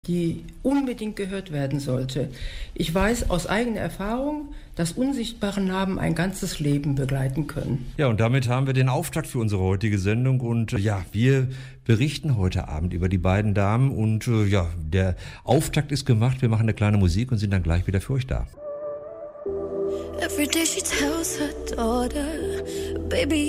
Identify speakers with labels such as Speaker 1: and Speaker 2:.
Speaker 1: die unbedingt gehört werden sollte. Ich weiß aus eigener Erfahrung, dass unsichtbare Narben ein ganzes Leben begleiten können.
Speaker 2: Ja, und damit haben wir den Auftakt für unsere heutige Sendung. Und wir berichten heute Abend über die beiden Damen. Und der Auftakt ist gemacht. Wir machen eine kleine Musik und sind dann gleich wieder für euch da.
Speaker 3: Every day she tells her daughter, baby,